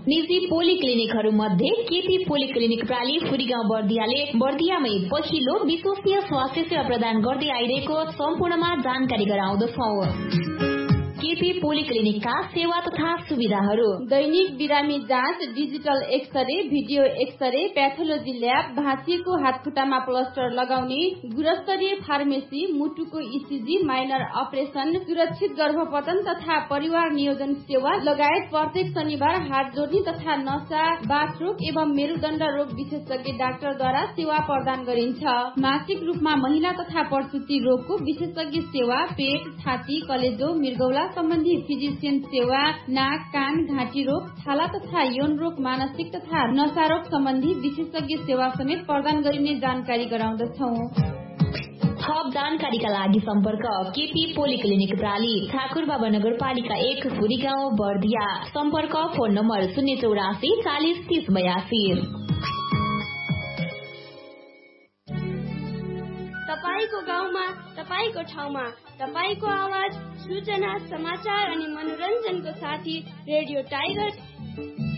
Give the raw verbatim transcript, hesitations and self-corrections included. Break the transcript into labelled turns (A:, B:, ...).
A: निजी पोलिक्लिनिकहरू मध्ये केपी पोलिक्लिनिक प्राली फुरीगाउँ बर्दियाले बर्दियामै पहिलो विश्वसनीय स्वास्थ्य सेवा प्रदान गर्दै आइरहेको सम्पूर्णमा जानकारी गराउँदछौं। केपी पोलिक्लिनिकका सेवा तथा सुविधाहरू:
B: दैनिक बिरामी जाँच, digital x-ray, video x-ray, pathology lab, भाँचिएको हातखुट्टामा प्लास्टर लगाउने, गुणस्तरीय फार्मेसी, मुटुको इसिजी, माइनर अपरेसन, सुरक्षित गर्भपतन तथा परिवार नियोजन सेवा लगायत प्रत्येक शनिबार हात जोड्ने तथा नसा, बाथरोग एवं मेरुदण्ड रोग विशेषज्ञ डाक्टरद्वारा सेवा प्रदान गरिन्छ। मासिक रूपमा महिला तथा प्रसुति रोगको विशेषज्ञ सेवा, पेट, छाती, कलेजो, मृगौला सम्बन्धी फिजिसियन सेवा, नाक, कान, घाँटी रोग, छाला तथा यौन रोग, मानसिक तथा नशा रोग सम्बन्धी विशेषज्ञ सेवा समेत प्रदान गरिने जानकारी गराउँदछौं।
A: थप जानकारीका लागि सम्पर्क केपी पोलिक्लिनिक प्राली, ठाकुरबाबा नगरपालिका एक, फुरीगाउँ बर्दिया। सम्पर्क फोन नम्बर शून्य चौरासी चालिस तीस बयासी।
C: तपाईको गाउँमा, तपाईको ठाउँमा, तपाईको आवाज, सूचना, समाचार अनि मनोरञ्जनको साथी रेडियो टाइगर